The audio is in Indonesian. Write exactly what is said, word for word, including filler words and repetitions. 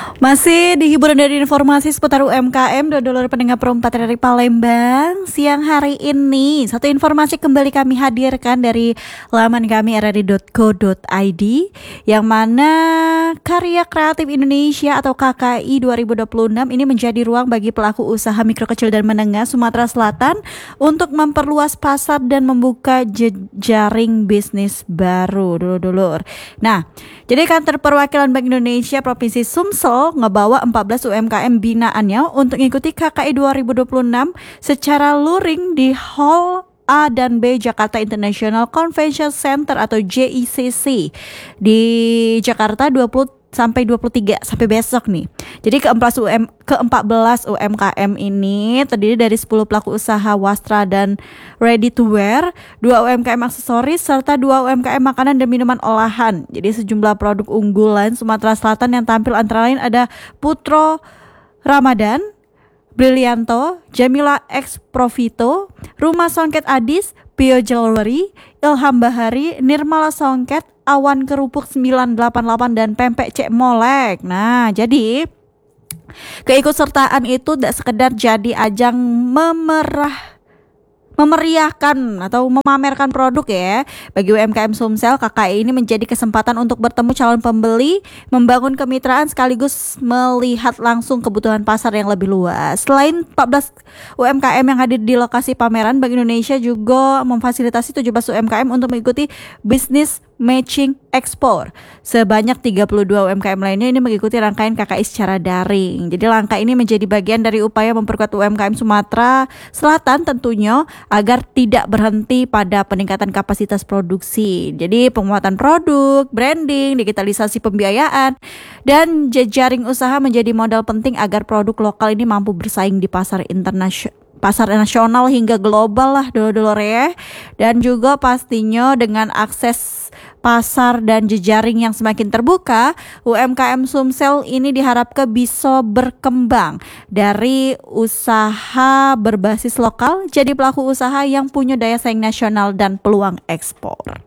Masih di hiburan dari informasi seputar U M K M, dulur pendengar perempat dari Palembang. Siang hari ini, satu informasi kembali kami hadirkan dari laman kami r r i dot co dot i d, yang mana Karya Kreatif Indonesia atau K K I dua ribu dua puluh enam ini menjadi ruang bagi pelaku usaha mikro kecil dan menengah Sumatera Selatan untuk memperluas pasar dan membuka jejaring bisnis baru, dulur-dulur. Nah, jadi kantor perwakilan Bank Indonesia Provinsi Sumsel ngebawa empat belas U M K M binaannya untuk mengikuti K K I dua ribu dua puluh enam secara luring di Hall A dan B Jakarta International Convention Center atau J I C C di Jakarta dua puluh sampai dua puluh tiga sampai besok nih. Jadi keempat U M keempat belas U M K M ini terdiri dari sepuluh pelaku usaha wastra dan ready to wear, dua U M K M aksesoris serta dua U M K M makanan dan minuman olahan. Jadi sejumlah produk unggulan Sumatera Selatan yang tampil antara lain ada Putro Ramadan, Brilianto, Jamila X Profito, Rumah Songket Adis, Pio Jewelry, Ilham Bahari, Nirmala Songket, Awan Kerupuk sembilan delapan delapan dan Pempek Cek Molek. Nah, jadi keikutsertaan itu tidak sekedar jadi ajang memerah memeriahkan atau memamerkan produk ya. Bagi U M K M Sumsel, K K I ini menjadi kesempatan untuk bertemu calon pembeli, membangun kemitraan sekaligus melihat langsung kebutuhan pasar yang lebih luas. Selain empat belas U M K M yang hadir di lokasi pameran, Bank Indonesia juga memfasilitasi tujuh belas U M K M untuk mengikuti bisnis matching ekspor. Sebanyak tiga puluh dua U M K M lainnya ini mengikuti rangkaian K K I secara daring. Jadi langkah ini menjadi bagian dari upaya memperkuat U M K M Sumatera Selatan tentunya agar tidak berhenti pada peningkatan kapasitas produksi. Jadi penguatan produk, branding, digitalisasi pembiayaan, dan jejaring usaha menjadi modal penting agar produk lokal ini mampu bersaing di pasar internasional, pasar nasional hingga global lah, dulur-dulur ya. Dan juga pastinya dengan akses pasar dan jejaring yang semakin terbuka, U M K M Sumsel ini diharapkan bisa berkembang dari usaha berbasis lokal jadi pelaku usaha yang punya daya saing nasional dan peluang ekspor.